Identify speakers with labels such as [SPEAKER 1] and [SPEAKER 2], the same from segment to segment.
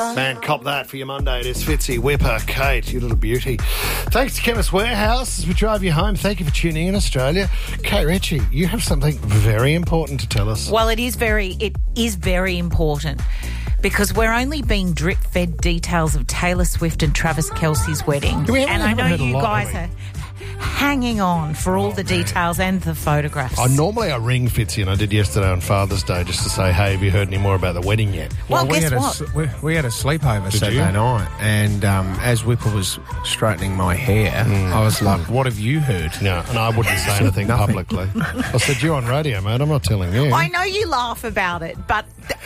[SPEAKER 1] Man, cop that for your Monday. It is Fitzy, Whipper, Kate, you little beauty. Thanks to Chemist Warehouse as we drive you home. Thank you for tuning in, Australia. Kate Ritchie, you have something very important to tell us.
[SPEAKER 2] Well, it is very important because we're only being drip-fed details of Taylor Swift and Travis Kelce's wedding. And I know you guys are hanging on for all the details and the photographs.
[SPEAKER 1] Normally I ring Fitzy, and I did yesterday on Father's Day just to say, hey, have you heard any more about the wedding yet?
[SPEAKER 2] Well, guess what?
[SPEAKER 3] We had a sleepover Saturday night, and as Whipper was straightening my hair, I was like, what have you heard?
[SPEAKER 1] No, and I wouldn't say anything publicly. I said, you're on radio, mate. I'm not telling you.
[SPEAKER 2] I know you laugh about it, but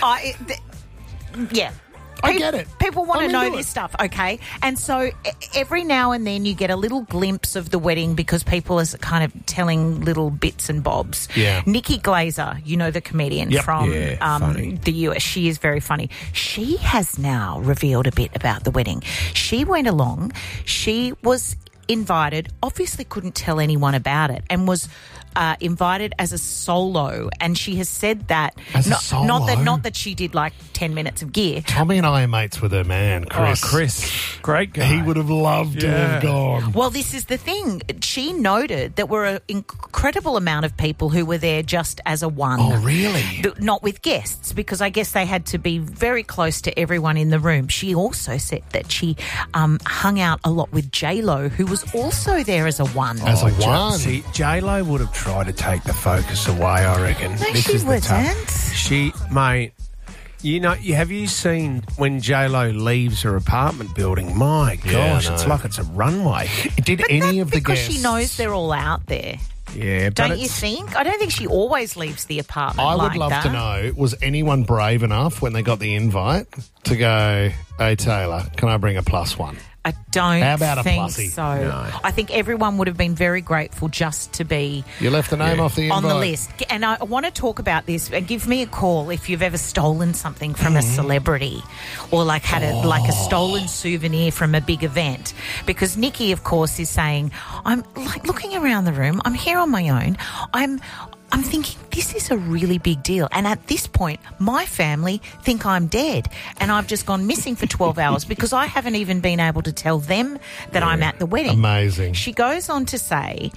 [SPEAKER 2] yeah.
[SPEAKER 1] I get it.
[SPEAKER 2] People want to know this stuff, okay? And so every now and then you get a little glimpse of the wedding because people are kind of telling little bits and bobs.
[SPEAKER 1] Yeah.
[SPEAKER 2] Nikki Glaser, you know, the comedian from the US, she is very funny. She has now revealed a bit about the wedding. She went along. She was invited, obviously couldn't tell anyone about it, and was invited as a solo, and she has said that not that she did like 10 minutes of gear.
[SPEAKER 1] Tommy and I are mates with her man, Chris.
[SPEAKER 3] Oh, Chris, great guy.
[SPEAKER 1] He would have loved to have gone.
[SPEAKER 2] Well, this is the thing. She noted there were an incredible amount of people who were there just as a one.
[SPEAKER 1] Oh, really?
[SPEAKER 2] Not with guests, because I guess they had to be very close to everyone in the room. She also said that she hung out a lot with J-Lo, who was also there as a one.
[SPEAKER 1] As a one?
[SPEAKER 3] See, J-Lo would have tried to take the focus away, I reckon.
[SPEAKER 2] No, she wouldn't.
[SPEAKER 3] Mate, you know, have you seen when J-Lo leaves her apartment building? My gosh, it's like it's a runway.
[SPEAKER 1] Did any of the
[SPEAKER 2] because
[SPEAKER 1] guests...
[SPEAKER 2] she knows they're all out there.
[SPEAKER 3] Yeah, but
[SPEAKER 2] don't you think? I don't think she always leaves the apartment.
[SPEAKER 1] I would love to know, was anyone brave enough when they got the invite to go, hey, Taylor, can I bring a plus one?
[SPEAKER 2] I don't
[SPEAKER 1] How about
[SPEAKER 2] think
[SPEAKER 1] a plussy?
[SPEAKER 2] so.
[SPEAKER 3] No.
[SPEAKER 2] I think everyone would have been very grateful just to be
[SPEAKER 1] You left the name off the invite.
[SPEAKER 2] on the list. And I want to talk about this. And give me a call if you've ever stolen something from a celebrity or like had a stolen souvenir from a big event. Because Nikki, of course, is saying, I'm like looking around the room. I'm here on my own. I'm thinking, this is a really big deal. And at this point, my family think I'm dead. And I've just gone missing for 12 hours because I haven't even been able to tell them that I'm at the wedding.
[SPEAKER 1] Amazing.
[SPEAKER 2] She goes on to say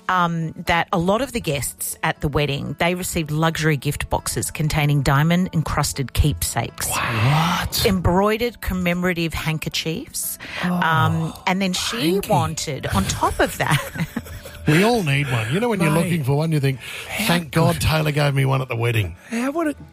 [SPEAKER 2] that a lot of the guests at the wedding, they received luxury gift boxes containing diamond-encrusted keepsakes.
[SPEAKER 1] What?
[SPEAKER 2] Embroidered commemorative handkerchiefs. And then she wanted, on top of that...
[SPEAKER 1] We all need one. You know when you're looking for one, you think, thank God Taylor gave me one at the wedding.
[SPEAKER 3] How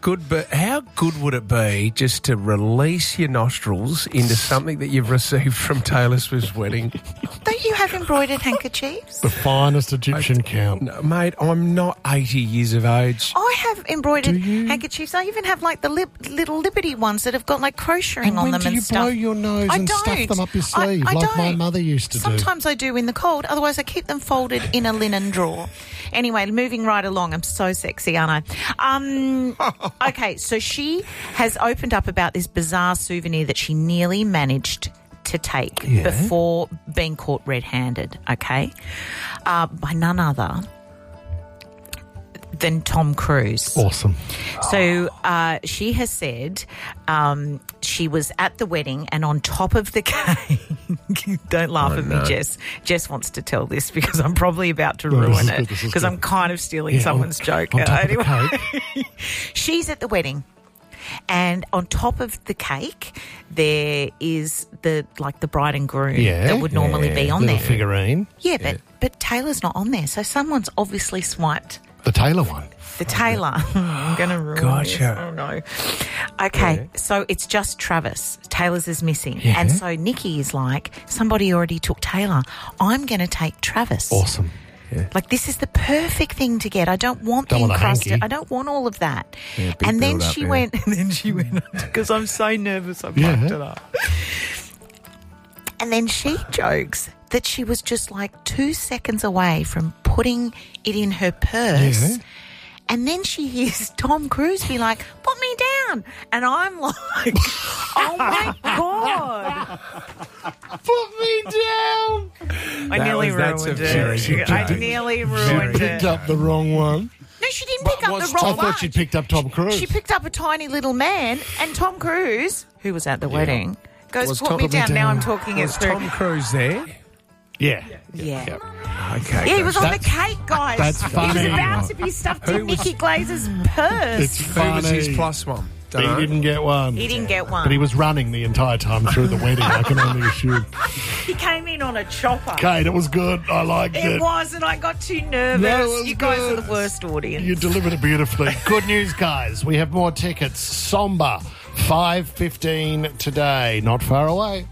[SPEAKER 3] good would it be just to release your nostrils into something that you've received from Taylor Swift's wedding?
[SPEAKER 2] Don't you have embroidered handkerchiefs?
[SPEAKER 1] The finest Egyptian count.
[SPEAKER 3] No, mate, I'm not 80 years of age.
[SPEAKER 2] I have embroidered handkerchiefs. I even have like the little Liberty ones that have got like crocheting on them and stuff.
[SPEAKER 1] And when do you blow your nose and stuff them up your sleeve like my mother used to do?
[SPEAKER 2] Sometimes I do in the cold. Otherwise I keep them folded in a linen drawer. Anyway, moving right along. I'm so sexy, aren't I? Okay, so she has opened up about this bizarre souvenir that she nearly managed to take before being caught red-handed, okay? By none other than Tom Cruise.
[SPEAKER 1] Awesome.
[SPEAKER 2] So she has said she was at the wedding and on top of the cake. Don't laugh at me, Jess. Jess wants to tell this because I'm probably about to ruin it because I'm kind of stealing someone's joke.
[SPEAKER 1] On top
[SPEAKER 2] anyway,
[SPEAKER 1] of the cake.
[SPEAKER 2] She's at the wedding. And on top of the cake, there is the bride and groom that would normally be on
[SPEAKER 1] little
[SPEAKER 2] there.
[SPEAKER 1] Figurine.
[SPEAKER 2] Yeah, but Taylor's not on there, so someone's obviously swiped
[SPEAKER 1] The Taylor one.
[SPEAKER 2] the Taylor. I'm going to ruin this. Oh, no. Okay, so it's just Travis. Taylor's is missing.
[SPEAKER 1] Yeah.
[SPEAKER 2] And so Nikki is like, somebody already took Taylor. I'm going to take Travis.
[SPEAKER 1] Awesome.
[SPEAKER 3] Yeah.
[SPEAKER 2] Like, this is the perfect thing to get. I don't want the
[SPEAKER 1] Don't want a
[SPEAKER 2] encrusted.
[SPEAKER 1] hanky.
[SPEAKER 2] I don't want all of that.
[SPEAKER 3] Yeah, big
[SPEAKER 2] and then
[SPEAKER 3] build-up,
[SPEAKER 2] she
[SPEAKER 3] yeah.
[SPEAKER 2] went, because I'm so nervous I fucked it up. And then she jokes that she was just like 2 seconds away from putting it in her purse.
[SPEAKER 1] Yeah.
[SPEAKER 2] And then she hears Tom Cruise be like, put me down. And I'm like, oh, my God.
[SPEAKER 1] Put me down.
[SPEAKER 2] I nearly ruined it. I nearly ruined it.
[SPEAKER 1] Picked up the wrong one.
[SPEAKER 2] No, she didn't pick up the
[SPEAKER 1] I
[SPEAKER 2] wrong one.
[SPEAKER 1] thought she'd picked up Tom Cruise.
[SPEAKER 2] She picked up a tiny little man, and Tom Cruise, who was at the wedding, goes,
[SPEAKER 3] Was
[SPEAKER 2] put
[SPEAKER 3] Tom-
[SPEAKER 2] me down.
[SPEAKER 1] put me
[SPEAKER 2] Now
[SPEAKER 1] down.
[SPEAKER 2] I'm talking it
[SPEAKER 3] Was
[SPEAKER 2] through.
[SPEAKER 3] Tom Cruise there?
[SPEAKER 2] Yeah.
[SPEAKER 3] Okay.
[SPEAKER 2] Yeah, he was on the
[SPEAKER 1] That's-
[SPEAKER 2] cake, guys.
[SPEAKER 1] that's
[SPEAKER 2] He
[SPEAKER 1] funny.
[SPEAKER 2] was about to be stuffed in
[SPEAKER 3] Who was-
[SPEAKER 2] Nikki Glazer's purse.
[SPEAKER 1] It's
[SPEAKER 3] Who
[SPEAKER 1] funny.
[SPEAKER 3] was his plus one?
[SPEAKER 1] He
[SPEAKER 3] Dunno.
[SPEAKER 1] didn't get one.
[SPEAKER 2] He didn't get one.
[SPEAKER 1] But he was running the entire time through the wedding, I can only assume.
[SPEAKER 2] He came in on a chopper.
[SPEAKER 1] Kate, it was good. I liked it.
[SPEAKER 2] It was, and I got too nervous.
[SPEAKER 1] No, it was
[SPEAKER 2] You guys
[SPEAKER 1] good.
[SPEAKER 2] are the worst audience.
[SPEAKER 1] You delivered it beautifully. Good news, guys. We have more tickets. Somber, 5:15 today. Not far away.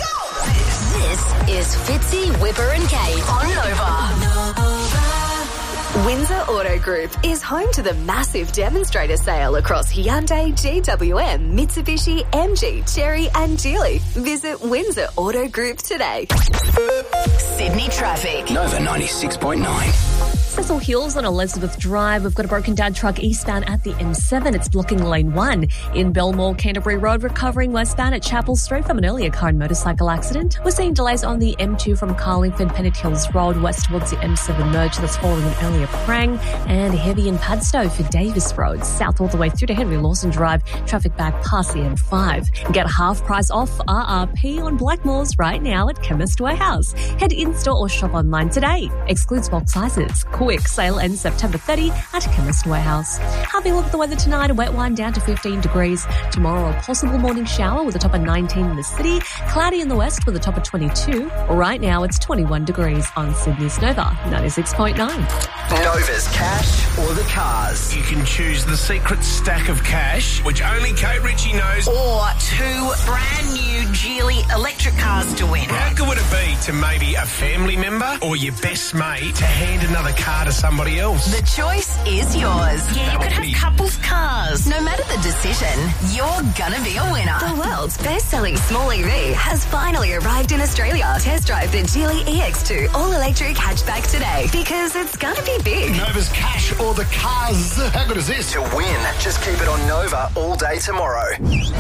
[SPEAKER 4] This is Fitzy, Whipper and Kate on Nova. Windsor Auto Group is home to the massive demonstrator sale across Hyundai, GWM, Mitsubishi, MG, Chery and Geely. Visit Windsor Auto Group today. Sydney traffic.
[SPEAKER 5] Nova 96.9.
[SPEAKER 6] Cecil Hills on Elizabeth Drive. We've got a broken down truck eastbound at the M7. It's blocking lane 1. In Belmore, Canterbury Road, recovering westbound at Chapel Street from an earlier car and motorcycle accident. We're seeing delays on the M2 from Carlingford, Pennant Hills Road, west towards the M7 merge. That's following an earlier prang. And heavy in Padstow for Davis Road, south all the way through to Henry Lawson Drive. Traffic back past the M5. Get half price off RRP on Blackmores right now at Chemist Warehouse. Head in-store or shop online today. Excludes bulk sizes. Quick sale ends September 30 at Chemist Warehouse. Having a look at the weather tonight, a wet one down to 15 degrees. Tomorrow, a possible morning shower with a top of 19 in the city. Cloudy in the west with a top of 22. Right now, it's 21 degrees on Sydney's Nova 96.9.
[SPEAKER 5] Nova's cash or the cars.
[SPEAKER 3] You can choose the secret stack of cash, which only Kate Ritchie knows.
[SPEAKER 7] Or 2 brand new Geely electric cars to win.
[SPEAKER 3] How good would it be to maybe a family member or your best mate to hand another car to somebody else?
[SPEAKER 7] The choice is yours. Yeah, you could have couples cars.
[SPEAKER 4] No matter the decision, you're gonna be a winner. The world's best-selling small EV has finally arrived in Australia. Test drive the Geely EX2 all-electric hatchback today because it's gonna be big.
[SPEAKER 1] Nova's cash or the cars. How good is this?
[SPEAKER 5] To win, just keep it on Nova all day tomorrow.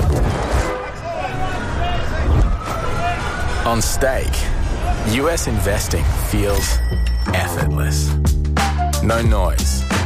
[SPEAKER 5] On stake, US investing feels effortless. No noise,